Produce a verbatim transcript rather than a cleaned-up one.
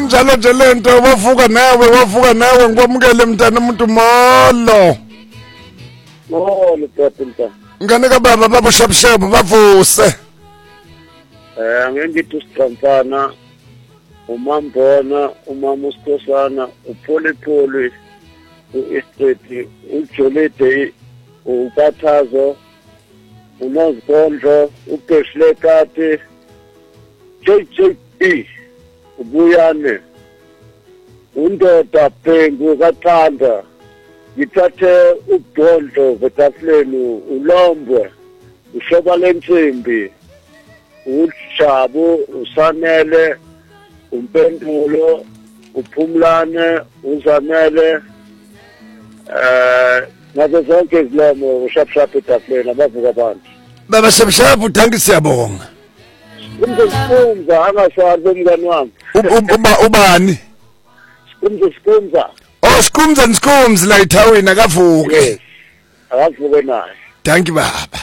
injalo nje lento wavuka nawe wavuka nawe ngikwamukele mntana umuntu molo. Molo tata. Ngane ka baba babo shabshab bavuse. Eh ngithi uSiqampana uMambona umama uSikhosana uPholepole uEstate uJolede uBathazo uNozikondlo uGeshlekati J J B ubuyane undoda Bhengu kaThanda ngithathe uBondlo vetafleni uLombwe ushoba lensimbi uJabu uSanele uMpendulo uPhumlane uzamele eh nazo zonke izilamo ushapshap etafleni abavuka abantu baba shabshab udanki siyabonga. Umzisikumza angashazi umngani wami uba ubani umzisikumza oh sikumza nsikumzi la ithawini akavuke akavuke naye danki baba.